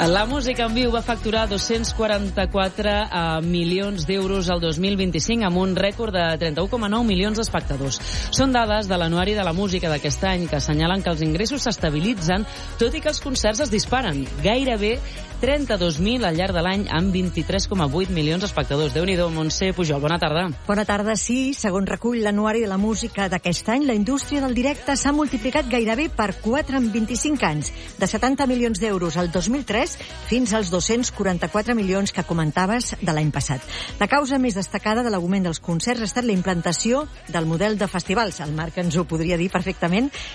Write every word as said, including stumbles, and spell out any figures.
La música en viu va facturar dos-cents quaranta-quatre milions d'euros el dos mil vint-i-cinc amb un rècord de trenta-u coma nou milions d'espectadors. Són dades de l'Anuari de la Música d'aquest any que assenyalen que els ingressos s'estabilitzen tot i que els concerts es disparen. Gairebé trenta-dos mil al llarg de l'any amb vint-i-tres coma vuit milions d'espectadors. Déu-n'hi-do, Montse Pujol, bona tarda. Bona tarda, sí. Segons recull l'Anuari de la Música d'aquest any, la indústria del directe s'ha multiplicat gairebé per quatre en vint-i-cinc anys, de setanta milions d'euros al dos mil tres fins als dos-cents quaranta-quatre milions que comentaves de l'any passat. La causa més destacada de l'augment dels concerts ha estat la implantació del model de festivals. El Marc ens ho podria dir perfectament.